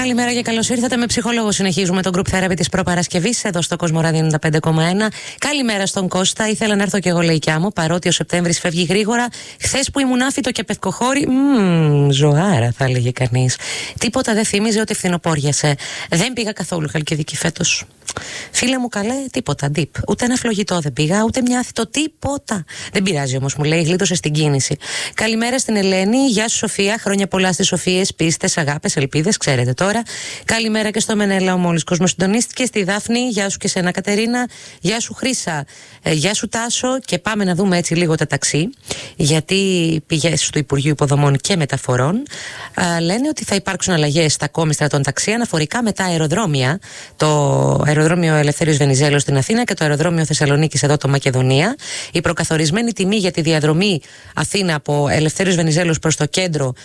Καλημέρα και καλώς ήρθατε. Με ψυχολόγο συνεχίζουμε τον Group Therapy της προπαρασκευής εδώ στο Κοσμοράδιο 95,1. Καλημέρα στον Κώστα. Ήθελα να έρθω και εγώ λαϊκιά μου, παρότι ο Σεπτέμβρης φεύγει γρήγορα. Χθες που ήμουν άφητο και πευκοχώρη, ζωάρα θα έλεγε κανείς. Τίποτα δεν θύμιζε ότι φθινοπόριασε. Δεν πήγα καθόλου Χαλκιδική φέτος. Φίλε μου, καλέ, τίποτα. Deep. Ούτε ένα φλογητό δεν πήγα, ούτε μια άθητο, τίποτα. Δεν πειράζει όμως, μου λέει, γλίτωσε στην κίνηση. Καλημέρα στην Ελένη. Γεια σου, Σοφία. Χρόνια πολλά στις Σοφίες, πίστες, αγάπες, ελπίδες, ξέρετε τώρα. Καλημέρα και στο Μενέλα, ο μόλις κόσμος συντονίστηκε. Στη Δάφνη, γεια σου και σένα, Κατερίνα. Γεια σου, Χρύσα. Γεια σου, Τάσο. Και πάμε να δούμε έτσι λίγο τα ταξί. Γιατί πηγές του Υπουργείου Υποδομών και Μεταφορών λένε ότι θα υπάρξουν αλλαγές στα κόμιστρα των ταξί αναφορικά με τα αεροδρόμια. Το αεροδρόμιο Ελευθέριος Βενιζέλος στην Αθήνα και το αεροδρόμιο Θεσσαλονίκης εδώ το Μακεδονία. Η προκαθορισμένη τιμή για τη διαδρομή Αθήνα από Ελευθέριος Βενιζέλος προς το κέντρο